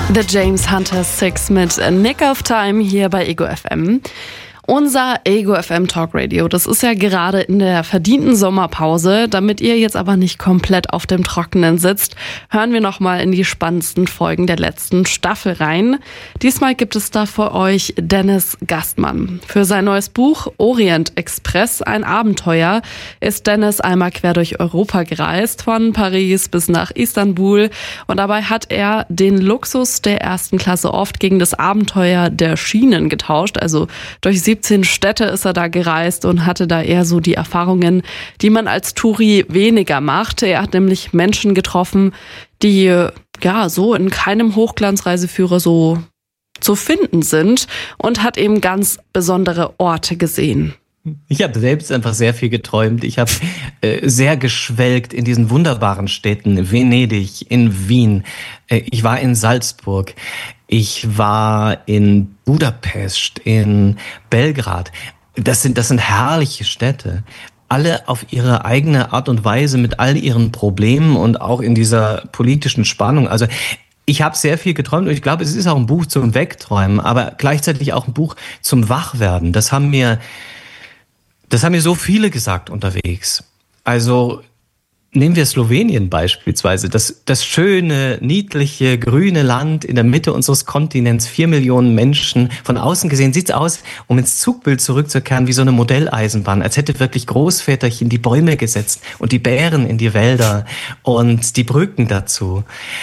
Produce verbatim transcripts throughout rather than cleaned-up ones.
The James Hunter Six mit Nick of Time hier bei Ego F M. Unser Ego F M Talk Radio, das ist ja gerade in der verdienten Sommerpause. Damit ihr jetzt aber nicht komplett auf dem Trockenen sitzt, hören wir nochmal in die spannendsten Folgen der letzten Staffel rein. Diesmal gibt es da für euch Dennis Gastmann. Für sein neues Buch Orient Express, ein Abenteuer, ist Dennis einmal quer durch Europa gereist, von Paris bis nach Istanbul. Und dabei hat er den Luxus der ersten Klasse oft gegen das Abenteuer der Schienen getauscht, also durch siebzehn Städte ist er da gereist und hatte da eher so die Erfahrungen, die man als Touri weniger macht. Er hat nämlich Menschen getroffen, die ja so in keinem Hochglanzreiseführer so zu finden sind, und hat eben ganz besondere Orte gesehen. Ich habe selbst einfach sehr viel geträumt. Ich habe äh, sehr geschwelgt in diesen wunderbaren Städten, Venedig, in Wien. Äh, ich war in Salzburg. Ich war in Budapest, in Belgrad. Das sind, das sind herrliche Städte. Alle auf ihre eigene Art und Weise mit all ihren Problemen und auch in dieser politischen Spannung. Also ich habe sehr viel geträumt und ich glaube, es ist auch ein Buch zum Wegträumen, aber gleichzeitig auch ein Buch zum Wachwerden. Das haben mir, das haben mir so viele gesagt unterwegs. Also nehmen wir Slowenien beispielsweise, das, das schöne, niedliche, grüne Land in der Mitte unseres Kontinents, vier Millionen Menschen. Von außen gesehen sieht's aus, um ins Zugbild zurückzukehren, wie so eine Modelleisenbahn, als hätte wirklich Großväterchen die Bäume gesetzt und die Bären in die Wälder und die Brücken dazu.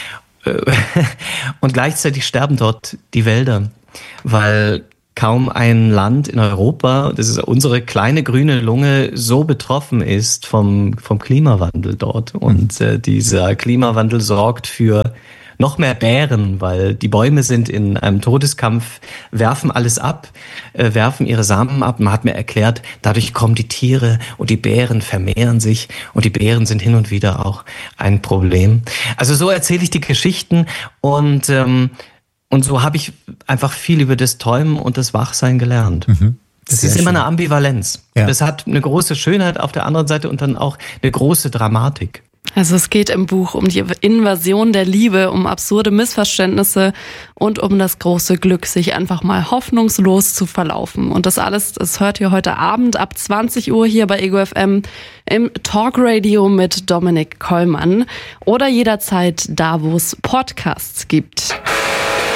Und gleichzeitig sterben dort die Wälder, weil kaum ein Land in Europa, das ist unsere kleine grüne Lunge, so betroffen ist vom, vom Klimawandel dort. Und äh, dieser Klimawandel sorgt für noch mehr Bären, weil die Bäume sind in einem Todeskampf, werfen alles ab, äh, werfen ihre Samen ab. Man hat mir erklärt, dadurch kommen die Tiere und die Bären vermehren sich, und die Bären sind hin und wieder auch ein Problem. Also so erzähle ich die Geschichten, und ähm, Und so habe ich einfach viel über das Träumen und das Wachsein gelernt. Mhm. Das ist immer schön. Eine Ambivalenz. Ja. Das hat eine große Schönheit auf der anderen Seite und dann auch eine große Dramatik. Also es geht im Buch um die Invasion der Liebe, um absurde Missverständnisse und um das große Glück, sich einfach mal hoffnungslos zu verlaufen. Und das alles, das hört ihr heute Abend ab zwanzig Uhr hier bei Ego F M im Talkradio mit Dominik Kollmann oder jederzeit da, wo es Podcasts gibt.